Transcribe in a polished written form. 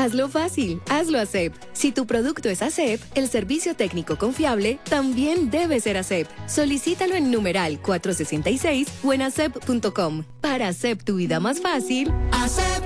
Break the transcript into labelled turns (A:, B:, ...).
A: Hazlo fácil, hazlo ASEP. Si tu producto es ASEP, el servicio técnico confiable también debe ser ASEP. Solicítalo en numeral 466 o en asep.com. Para ASEP tu vida más fácil, ASEP.